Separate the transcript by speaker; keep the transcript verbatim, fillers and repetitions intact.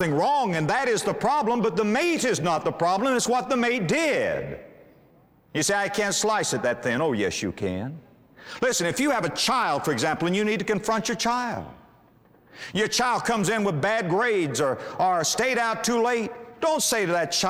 Speaker 1: something wrong, and that is the problem, but the mate is not the problem. It's what the mate did. You say, I can't slice it that thin. Oh, yes, you can. Listen, if you have a child, for example, and you need to confront your child. Your child comes in with bad grades or, or stayed out too late. Don't say to that child,